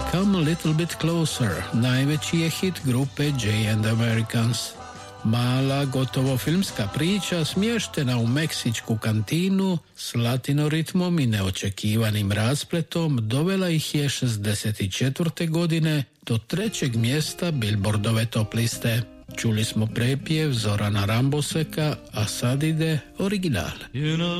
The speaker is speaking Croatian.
Come a Little Bit Closer najveći je hit grupe Jay and Americans. Mala, gotovo filmska priča smještena u meksičku kantinu s latinoritmom i neočekivanim raspletom dovela ih je 64. godine do 3. mjesta Billboardove top liste. Čuli smo prepjev Zorana Ramboseka, a sad ide original.